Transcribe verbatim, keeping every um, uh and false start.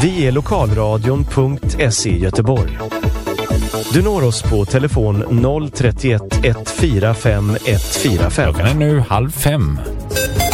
Vi är lokalradion punkt se Göteborg. Du når oss på telefon noll tre ett ett fyra fem ett fyra fem. Klockan är nu halv fem.